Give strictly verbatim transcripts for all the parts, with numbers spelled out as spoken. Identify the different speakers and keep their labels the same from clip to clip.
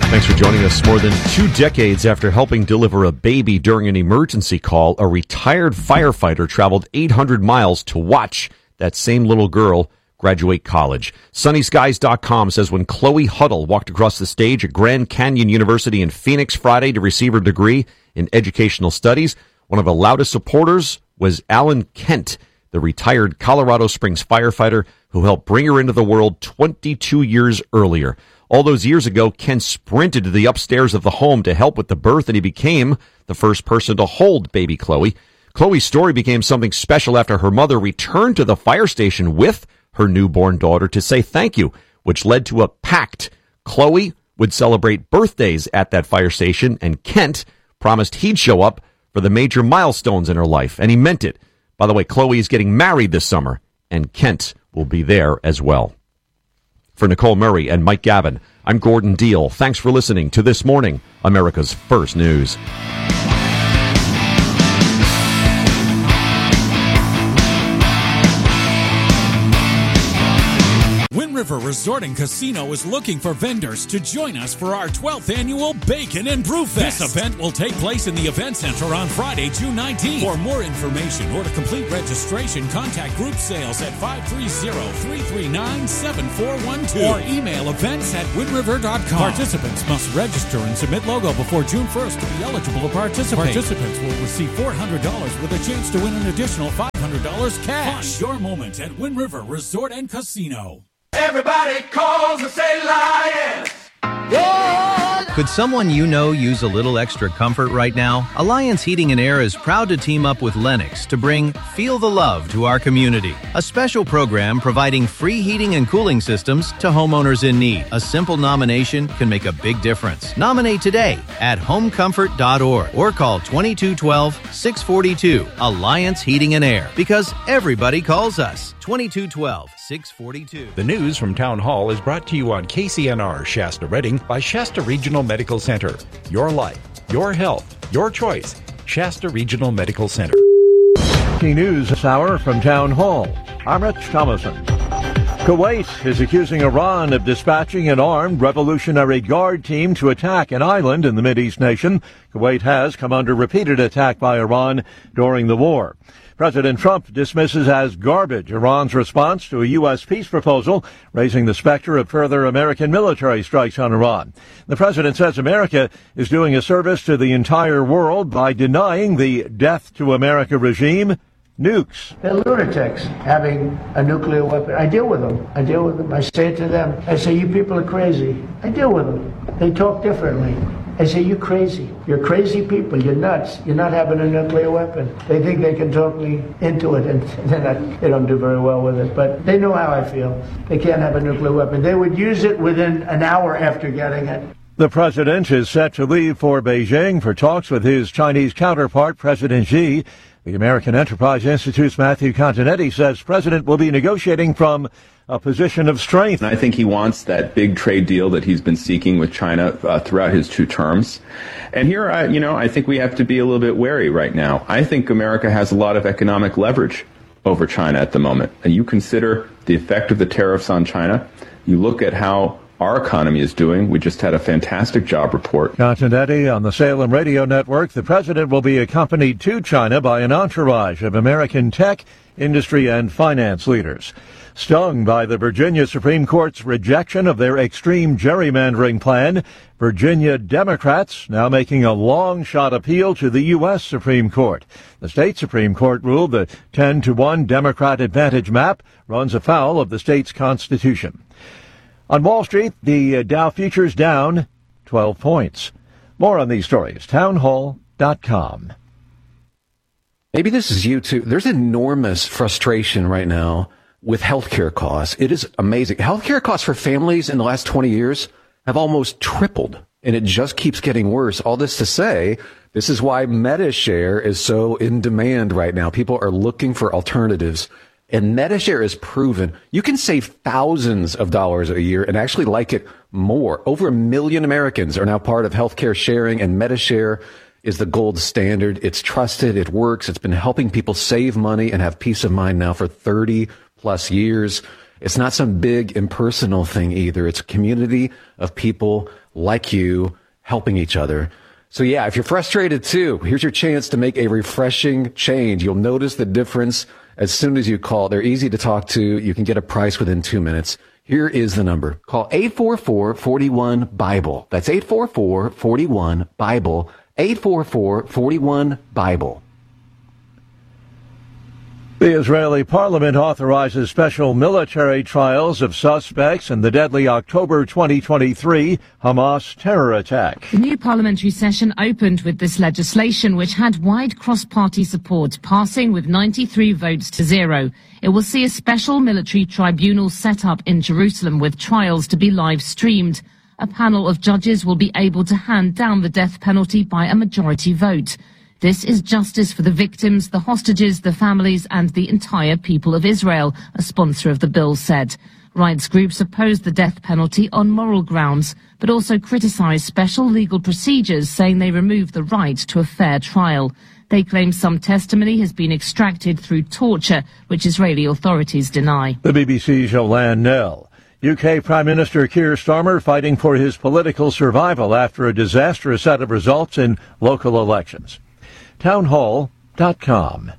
Speaker 1: Thanks for joining us. More than two decades after helping deliver a baby during an emergency call, a retired firefighter traveled eight hundred miles to watch that same little girl graduate college. Sunny Skies dot com says when Chloe Huddle walked across the stage at Grand Canyon University in Phoenix Friday to receive her degree in educational studies, one of the loudest supporters was Alan Kent, the retired Colorado Springs firefighter who helped bring her into the world twenty-two years earlier. All those years ago, Ken sprinted to the upstairs of the home to help with the birth, and he became the first person to hold baby Chloe. Chloe's story became something special after her mother returned to the fire station with her newborn daughter to say thank you, which led to a pact. Chloe would celebrate birthdays at that fire station, and Kent promised he'd show up for the major milestones in her life, and he meant it. By the way, Chloe is getting married this summer, and Kent will be there as well. For Nicole Murray and Mike Gavin, I'm Gordon Deal. Thanks for listening to This Morning, America's First News.
Speaker 2: Wind River Resort and Casino is looking for vendors to join us for our twelfth annual Bacon and Brew Fest. This event will take place in the Event Center on Friday, June nineteenth. For more information or to complete registration, contact Group Sales at five three zero, three three nine, seven four one two or email events at wind river dot com. Participants must register and submit logo before June first to be eligible to participate. Participants will receive four hundred dollars with a chance to win an additional five hundred dollars cash. Find your moment at Wind River Resort and Casino.
Speaker 3: Everybody calls and say Lions. Yeah.
Speaker 4: Could someone you know use a little extra comfort right now? Alliance Heating and Air is proud to team up with Lennox to bring Feel the Love to our community. A special program providing free heating and cooling systems to homeowners in need. A simple nomination can make a big difference. Nominate today at home comfort dot org or call twenty-two twelve, six forty-two. Alliance Heating and Air, because everybody calls us. twenty-two twelve, six forty-two.
Speaker 5: The news from Town Hall is brought to you on K C N R Shasta Redding by Shasta Regional Medical Center. Your life, your health, your choice. Shasta Regional Medical Center.
Speaker 6: News this hour from Town Hall. I'm Rich Thomason. Kuwait is accusing Iran of dispatching an armed Revolutionary Guard team to attack an island in the Mideast nation. Kuwait has come under repeated attack by Iran during the war. President Trump dismisses as garbage Iran's response to a U S peace proposal, raising the specter of further American military strikes on Iran. The president says America is doing a service to the entire world by denying the death to America regime nukes.
Speaker 7: They're lunatics having a nuclear weapon. I deal with them. I deal with them. I say it to them. I say, you people are crazy. I deal with them. They talk differently. I say, you're crazy. You're crazy people. You're nuts. You're not having a nuclear weapon. They think they can talk me into it, and they're not, they don't do very well with it. But they know how I feel. They can't have a nuclear weapon. They would use it within an hour after getting it.
Speaker 6: The president is set to leave for Beijing for talks with his Chinese counterpart, President Xi. The American Enterprise Institute's Matthew Continetti says President will be negotiating from a position of strength.
Speaker 8: I think he wants that big trade deal that he's been seeking with China uh, throughout his two terms. And here, I, you know, I think we have to be a little bit wary right now. I think America has a lot of economic leverage over China at the moment. And you consider the effect of the tariffs on China. You look at how our economy is doing. We just had a fantastic job report.
Speaker 6: Continetti on the Salem Radio Network. The president will be accompanied to China by an entourage of American tech, industry, and finance leaders. Stung by the Virginia Supreme Court's rejection of their extreme gerrymandering plan, Virginia Democrats now making a long-shot appeal to the U S Supreme Court. The state Supreme Court ruled the ten to one Democrat advantage map runs afoul of the state's constitution. On Wall Street, the Dow futures down twelve points. More on these stories, town hall dot com.
Speaker 9: Maybe this is you too. There's enormous frustration right now with healthcare costs. It is amazing. Healthcare costs for families in the last twenty years have almost tripled, and it just keeps getting worse. All this to say, this is why MediShare is so in demand right now. People are looking for alternatives. And MediShare is proven you can save thousands of dollars a year and actually like it more. Over a million Americans are now part of healthcare sharing, and MediShare is the gold standard. It's trusted. It works. It's been helping people save money and have peace of mind now for thirty plus years. It's not some big impersonal thing either. It's a community of people like you helping each other. So yeah, if you're frustrated too, here's your chance to make a refreshing change. You'll notice the difference as soon as you call. They're easy to talk to. You can get a price within two minutes. Here is the number. Call eight four four, four one, BIBLE. That's eight four four, four one, BIBLE. eight four four, four one, BIBLE.
Speaker 6: The Israeli parliament authorizes special military trials of suspects in the deadly October twenty twenty-three Hamas terror attack.
Speaker 10: The new parliamentary session opened with this legislation, which had wide cross-party support, passing with ninety-three votes to zero. It will see a special military tribunal set up in Jerusalem with trials to be live-streamed. A panel of judges will be able to hand down the death penalty by a majority vote. This is justice for the victims, the hostages, the families, and the entire people of Israel, a sponsor of the bill said. Rights groups oppose the death penalty on moral grounds, but also criticize special legal procedures, saying they remove the right to a fair trial. They claim some testimony has been extracted through torture, which Israeli authorities deny.
Speaker 6: The B B C's Yolande Knell. U K Prime Minister Keir Starmer fighting for his political survival after a disastrous set of results in local elections. townhall dot com.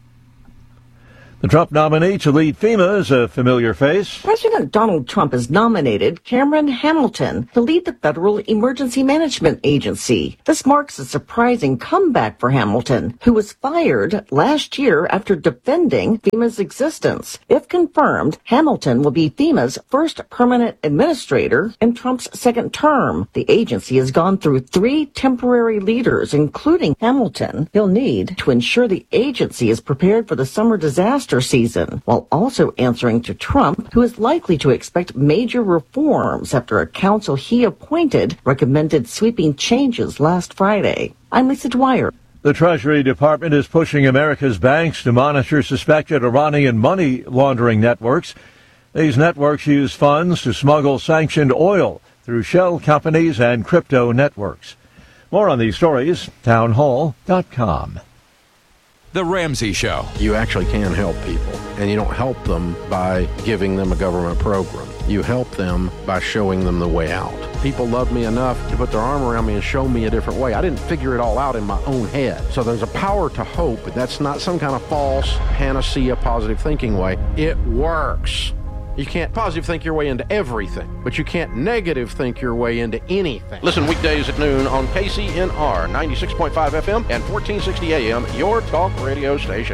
Speaker 6: The Trump nominee to lead FEMA is a familiar face.
Speaker 11: President Donald Trump has nominated Cameron Hamilton to lead the Federal Emergency Management Agency. This marks a surprising comeback for Hamilton, who was fired last year after defending FEMA's existence. If confirmed, Hamilton will be FEMA's first permanent administrator in Trump's second term. The agency has gone through three temporary leaders, including Hamilton. He'll need to ensure the agency is prepared for the summer disaster season, while also answering to Trump, who is likely to expect major reforms after a council he appointed recommended sweeping changes last Friday. I'm Lisa Dwyer.
Speaker 6: The Treasury Department is pushing America's banks to monitor suspected Iranian money laundering networks. These networks use funds to smuggle sanctioned oil through shell companies and crypto networks. More on these stories, townhall dot com.
Speaker 12: The Ramsey Show.
Speaker 13: You actually can help people, and you don't help them by giving them a government program. You help them by showing them the way out. People love me enough to put their arm around me and show me a different way. I didn't figure it all out in my own head. So there's a power to hope, but that's not some kind of false panacea positive thinking way. It works. You can't positive think your way into everything, but you can't negative think your way into anything. Listen weekdays at noon on K C N R ninety-six point five F M and fourteen sixty A M, your talk radio station.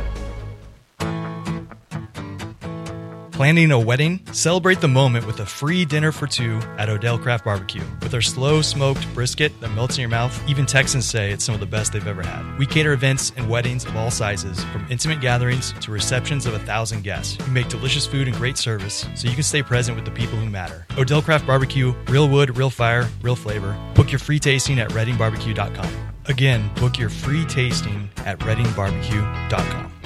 Speaker 14: Planning a wedding? Celebrate the moment with a free dinner for two at Odell Craft Barbecue. With our slow smoked brisket that melts in your mouth, even Texans say it's some of the best they've ever had. We cater events and weddings of all sizes, from intimate gatherings to receptions of a thousand guests. We make delicious food and great service, so you can stay present with the people who matter. Odell Craft Barbecue, real wood, real fire, real flavor. Book your free tasting at reading barbecue dot com. Again, book your free tasting at reading barbecue dot com.